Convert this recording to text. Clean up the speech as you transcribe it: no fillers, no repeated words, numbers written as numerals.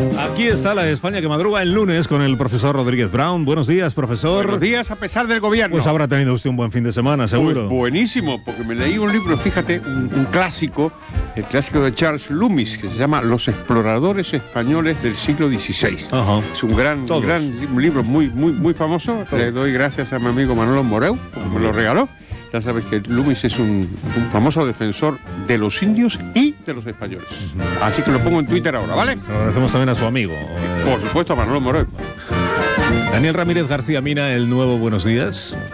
Aquí está la España que madruga el lunes con el profesor Rodríguez Brown. Buenos días, profesor. Buenos días, a pesar del gobierno. Pues habrá tenido usted un buen fin de semana, seguro. Pues buenísimo, porque me leí un libro, fíjate, un clásico, el clásico de Charles Loomis, que se llama Los exploradores españoles del siglo XVI. Ajá. Es un libro muy famoso. Le doy gracias a mi amigo Manolo Moreu, porque me lo regaló. Ya sabes que Loomis es un famoso defensor de los indios y de los españoles. Así que lo pongo en Twitter ahora, ¿vale? Se lo agradecemos también a su amigo. Por supuesto, a Manolo Moreu. Daniel Ramírez García Mina, el nuevo Buenos Días.